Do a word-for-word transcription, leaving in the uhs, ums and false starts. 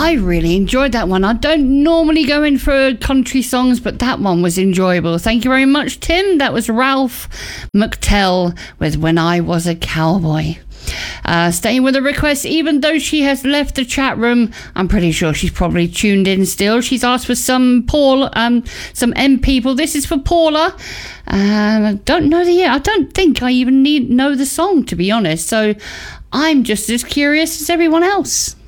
I really enjoyed that one. I don't normally go in for country songs, but that one was enjoyable. Thank you very much, Tim. That was Ralph McTell with When I Was a Cowboy. Uh, staying with a request, even though she has left the chat room, I'm pretty sure she's probably tuned in still. She's asked for some Paul, um, some M people. This is for Paula. Um, I don't know the year. I don't think I even need know the song, to be honest. So I'm just as curious as everyone else.